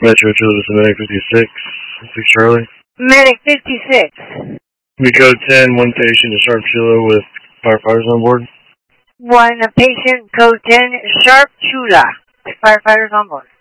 Metro Children's Medic 56, 6 Charlie. Medic 56. We code 10, one patient to Sharp Chula with firefighters on board. One patient, code 10, Sharp Chula. Firefighters on board.